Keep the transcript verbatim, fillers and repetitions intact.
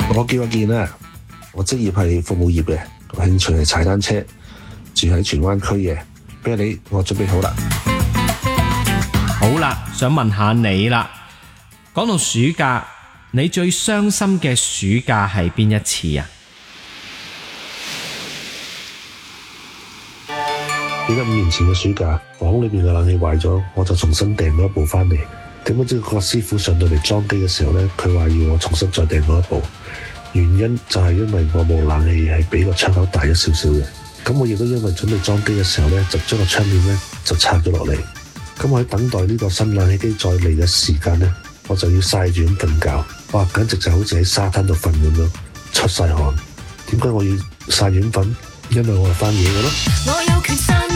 我叫阿健啊，我職業係服務業嘅，個興趣係踩單車，住喺荃灣區嘅。啤梨，我準備好啦。 好啦，想問下你啦，講到暑假，你最傷心嘅暑假係邊一次啊？ 記得五年前嘅暑假，房裏邊嘅冷氣壞咗，我就重新訂咗一部翻嚟。點不知個師傅上到嚟裝機嘅時候呢，佢話要我重新再訂多一部，原因就係因為我部冷氣係比個窗口大咗少少嘅。咁我亦都因為準備裝機嘅時候呢，就將個窗簾呢就拆咗落嚟。咁我喺等待呢個新冷氣機再嚟嘅時間呢，我就要曬住咁瞓覺。哇，簡直就好似喺沙灘度瞓咁樣，出晒汗。點解我要曬軟瞓？因為我係翻嘢嘅咯。我有權